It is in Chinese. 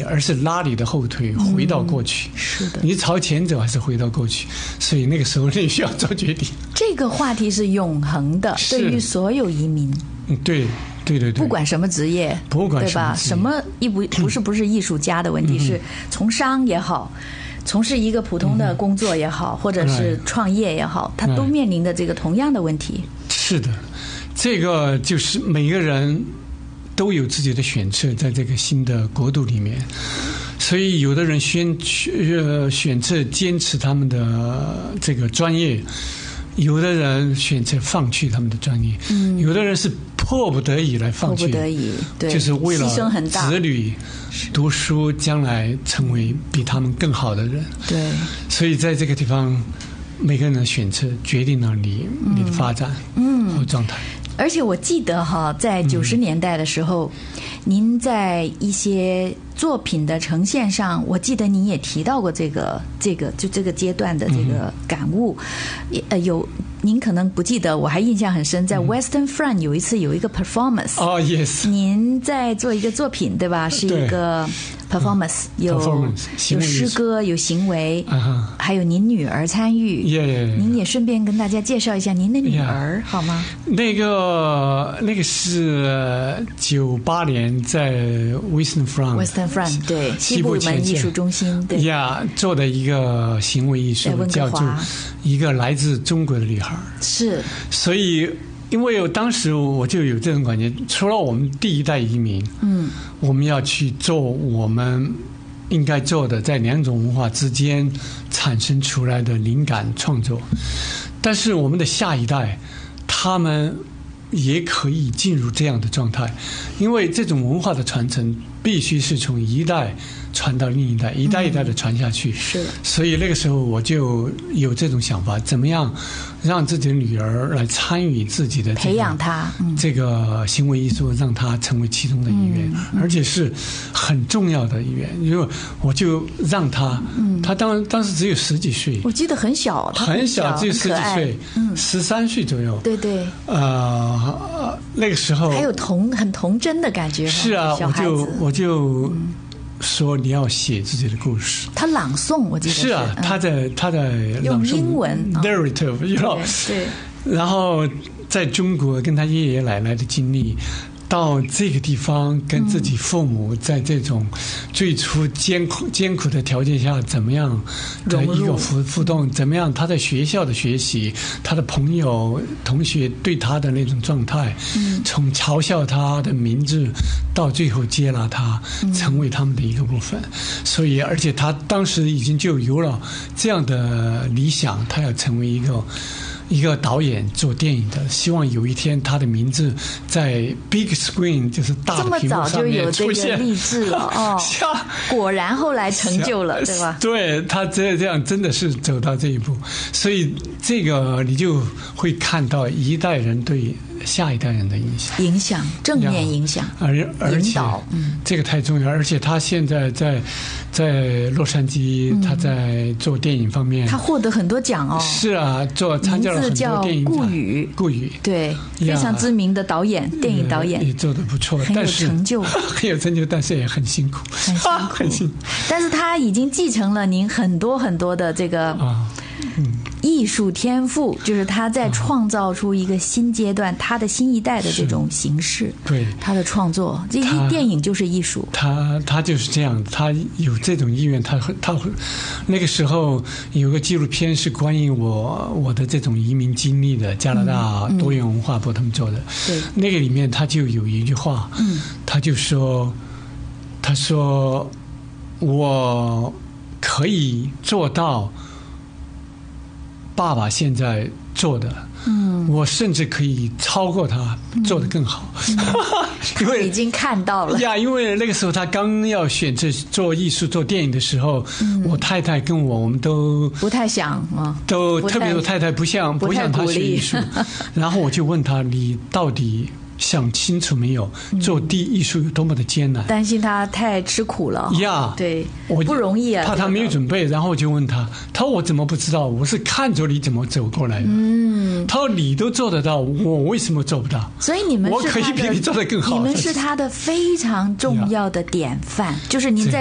而是拉你的后腿回到过去。 是的， 你朝前走还是回到过去？所以那个时候你需要做决定。 这个话题是永恒的，对于所有移民。 对。 不管什么职业， 不管对吧？什么不是艺术家的问题，是从商也好，从事一个普通的工作也好，或者是创业也好，他都面临的这个同样的问题。 是的，这个就是每个人都有自己的选择，在这个新的国度里面。所以有的人选择坚持他们的这个专业，有的人选择放弃他们的专业，有的人是迫不得已来放弃， 迫不得已，对， 就是为了牺牲很大， 子女读书将来成为比他们更好的人。 对， 所以在这个地方，每个人的选择决定了你的发展和状态。 而且我记得在90年代的时候，您在一些作品的呈现上，我记得您也提到过这个阶段的这个感悟。您可能不记得，我还印象很深，在 Western Front 有一次有一个 performance。 yes。 您在做一个作品，对吧？是一个 performance， 有诗歌，有行为，还有您女儿参与。您也顺便跟大家介绍一下您的女儿，好吗？ 那个是98年在 Western Front 对，西部门艺术中心对做的一个行为艺术，叫做一个来自中国的女孩。 是， 所以因为当时我就有这种感觉，除了我们第一代移民，我们要去做我们应该做的，在两种文化之间产生出来的灵感创作，但是我们的下一代，他们也可以进入这样的状态，因为这种文化的传承必须是从一代传到另一代，一代一代的传下去。 是， 所以那个时候我就有这种想法，怎么样让自己的女儿来参与自己的培养她这个行为艺术，让她成为其中的一员，而且是很重要的一员。因为我就让她，她当时只有10几岁， 我记得很小， 很小，只有10几岁，13岁左右。 对对。 那个时候还有很童真的感觉。 是啊，我就说你要写自己的故事。 他朗诵，我记得是啊，他在用英文 narrative， 对。 然后在中国跟他爷爷奶奶的经历，到这个地方跟自己父母在这种最初艰苦的条件下怎么样的一个互动，怎么样他在学校的学习，他的朋友同学对他的那种状态，从嘲笑他的名字到最后接纳他，成为他们的一个部分。所以而且他当时已经就有了这样的理想，他要成为一个导演，做电影的，希望有一天他的名字在 big screen， 就是大的屏幕上面出现。 这么早就有这个励志了果然后来成就了，对吧？ 对，他这样真的是走到这一步，所以这个你就会看到一代人对下一代人的影响， 正面影响， 而且这个太重要。而且他现在在洛杉矶，他在做电影方面， 他获得很多奖哦。 是啊，参加了很多电影奖。顾宇， 对，非常知名的导演，电影导演， 也做得不错， 很有成就， 很有成就，但是也很辛苦， 很辛苦。但是他已经继承了您很多很多的这个艺术天赋，就是他在创造出一个新阶段，他的新一代的这种形式。 对， 他的创作，这电影就是艺术。 他就是这样，他有这种意愿，他那个时候有个纪录片是关于我的这种移民经历的，加拿大多元文化部他们做的。 对， 那个里面他就有一句话，他就说，他说我可以做到爸爸现在做的，我甚至可以超过他，做得更好。 因为已经看到了呀，因为那个时候他刚要选择做艺术、做电影的时候，我太太跟我们都不太想都特别我太太不像他学艺术，然后我就问他，你到底想清楚没有？做艺术有多么的艰难？ 担心他太吃苦了呀， 对，不容易啊。 怕他没有准备，然后我就问他，他说我怎么不知道？我是看着你怎么走过来的。他说你都做得到，我为什么做不到？ 所以你们我可以比你做得更好。 你们是他的非常重要的典范，就是您在